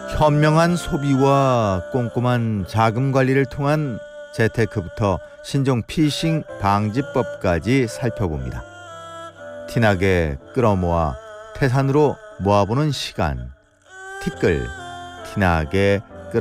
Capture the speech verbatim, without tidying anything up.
현명한 소비와 꼼꼼한 자금 관리를 통한 재테크부터 신종 피싱 방지법까지 살펴봅니다. 티나게 끌어모아 태산으로 모아보는 시간. 티끌 티나게